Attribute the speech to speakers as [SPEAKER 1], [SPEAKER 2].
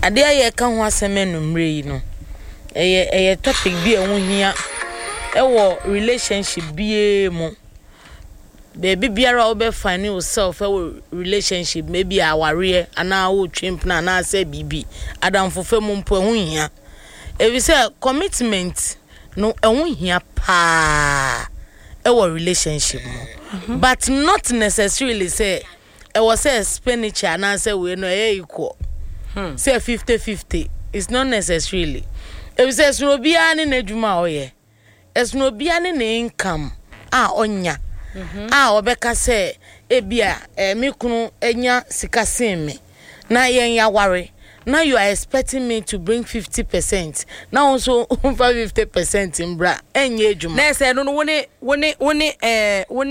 [SPEAKER 1] ade aye ka ho aseme no mre yi no eye topic bi e ho hia wo relationship bie mu baby biara obe find yourself a relationship maybe aware ana wo twimp na na say bibi adamfo mu mpo ho hia e be say commitment no e ho hia pa e wo relationship mu but not necessarily say e was say expenditure na say we no e equal say 50-50 it's not necessarily e be say so bia ne nadwuma oye esno bia ne income onya obeka se ebia me kunu enya sika me na yen ya ware now you are expecting me to bring 50% now also 50% in bra enye adwuma
[SPEAKER 2] na se no woni